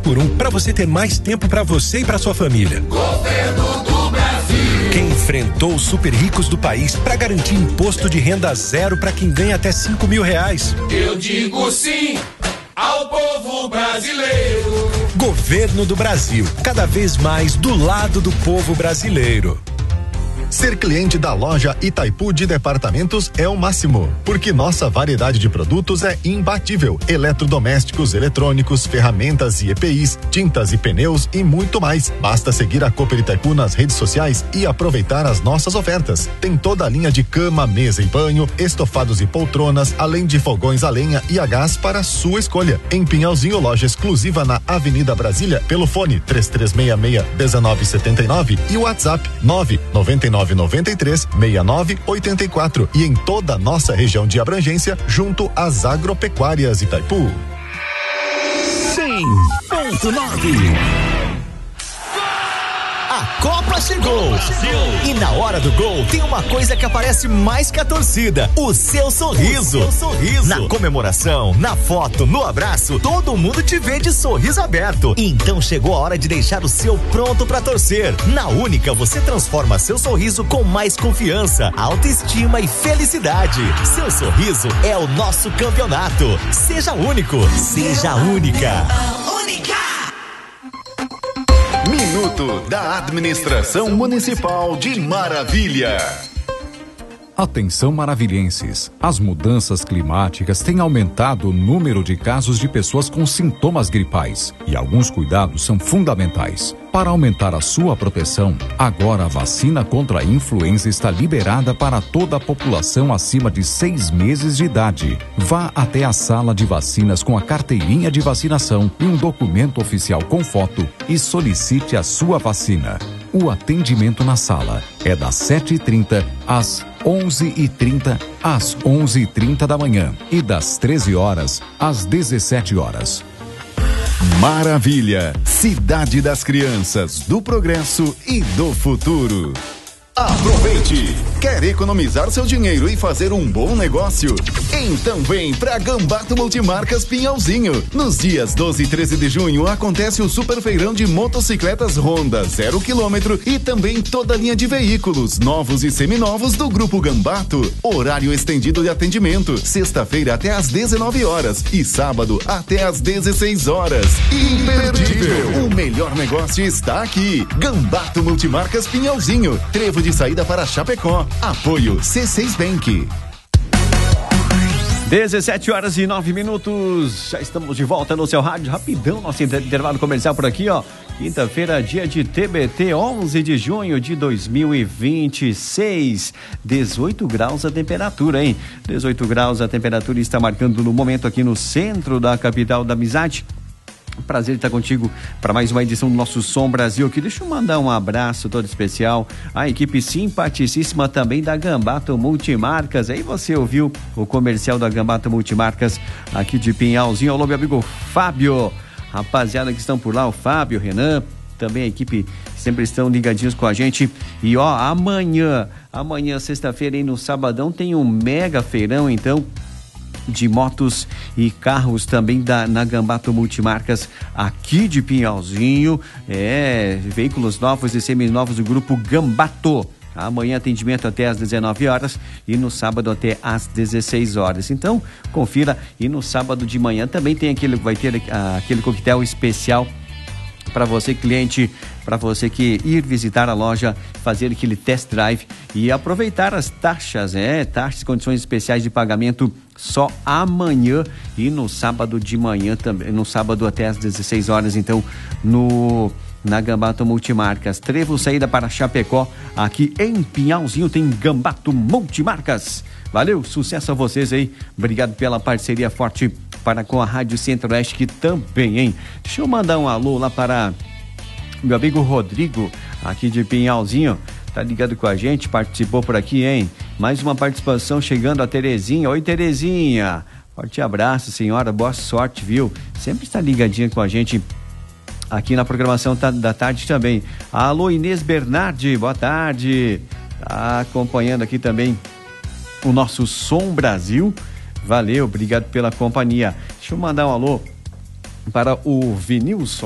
2x1 para você ter mais tempo para você e para sua família. Governo do Brasil. Quem enfrentou os super ricos do país para garantir imposto de renda zero para quem ganha até R$5.000. Eu digo sim ao povo brasileiro. Governo do Brasil, cada vez mais do lado do povo brasileiro. Ser cliente da loja Itaipu de Departamentos é o máximo, porque nossa variedade de produtos é imbatível. Eletrodomésticos, eletrônicos, ferramentas e EPIs, tintas e pneus e muito mais. Basta seguir a Cooper Itaipu nas redes sociais e aproveitar as nossas ofertas. Tem toda a linha de cama, mesa e banho, estofados e poltronas, além de fogões a lenha e a gás para sua escolha. Em Pinhalzinho, loja exclusiva na Avenida Brasília, pelo fone 3366-1979 e o WhatsApp 99993-6984 e em toda a nossa região de abrangência, junto às agropecuárias Itaipu. 100.9. A Copa chegou! E na hora do gol tem uma coisa que aparece mais que a torcida: o seu sorriso. Na comemoração, na foto, no abraço, todo mundo te vê de sorriso aberto. Então chegou a hora de deixar o seu pronto pra torcer. Na Única você transforma seu sorriso com mais confiança, autoestima e felicidade. Seu sorriso é o nosso campeonato. Seja único, seja única. Minuto da Administração Municipal de Maravilha. Atenção maravilhenses, as mudanças climáticas têm aumentado o número de casos de pessoas com sintomas gripais e alguns cuidados são fundamentais. Para aumentar a sua proteção, agora a vacina contra a influenza está liberada para toda a população acima de 6 meses de idade. Vá até a sala de vacinas com a carteirinha de vacinação e um documento oficial com foto e solicite a sua vacina. O atendimento na sala é das 7h30 às 11h30 às 11h30 da manhã e das 13 horas às 17 horas. Maravilha, cidade das crianças, do progresso e do futuro. Aproveite! Quer economizar seu dinheiro e fazer um bom negócio? Então vem pra Gambato Multimarcas Pinhalzinho. Nos dias 12 e 13 de junho acontece o Super Feirão de Motocicletas Honda 0 km e também toda a linha de veículos novos e seminovos do Grupo Gambato. Horário estendido de atendimento, sexta-feira até às 19 horas e sábado até às 16 horas. Imperdível! O melhor negócio está aqui. Gambato Multimarcas Pinhalzinho, trevo de saída para Chapecó. Apoio C6 Bank. 17h09. Já estamos de volta no seu rádio. Rapidão, nosso intervalo comercial por aqui, ó. Quinta-feira, dia de TBT, 11 de junho de 2026. 18 graus a temperatura, hein? 18 graus a temperatura está marcando no momento aqui no centro da capital da amizade. Prazer estar contigo para mais uma edição do nosso Som Brasil aqui. Deixa eu mandar um abraço todo especial à equipe simpaticíssima também da Gambato Multimarcas. Aí você ouviu o comercial da Gambato Multimarcas aqui de Pinhalzinho. Alô, meu amigo Fábio, rapaziada que estão por lá, o Fábio, o Renan, também a equipe sempre estão ligadinhos com a gente. E ó, amanhã, sexta-feira e no sabadão tem um mega feirão, então, de motos e carros também na Gambato Multimarcas aqui de Pinhalzinho, veículos novos e seminovos do grupo Gambato. Amanhã atendimento até às 19 horas e no sábado até às 16 horas. Então, confira. E no sábado de manhã também vai ter aquele coquetel especial para você, cliente, para você que ir visitar a loja, fazer aquele test drive e aproveitar as taxas, taxas e condições especiais de pagamento só amanhã e no sábado de manhã também, no sábado até às 16 horas, então, na Gambato Multimarcas. Trevo saída para Chapecó, aqui em Pinhalzinho tem Gambato Multimarcas. Valeu, sucesso a vocês aí, obrigado pela parceria forte para com a Rádio Centro-Oeste que também, hein? Deixa eu mandar um alô lá para meu amigo Rodrigo, aqui de Pinhalzinho, tá ligado com a gente, participou por aqui, hein? Mais uma participação chegando a Terezinha. Oi, Terezinha, forte abraço, senhora, boa sorte, viu? Sempre está ligadinha com a gente aqui na programação da tarde também. Alô, Inês Bernardi, boa tarde, tá acompanhando aqui também o nosso Som Brasil. Valeu, obrigado pela companhia. Deixa eu mandar um alô para o Vinilson.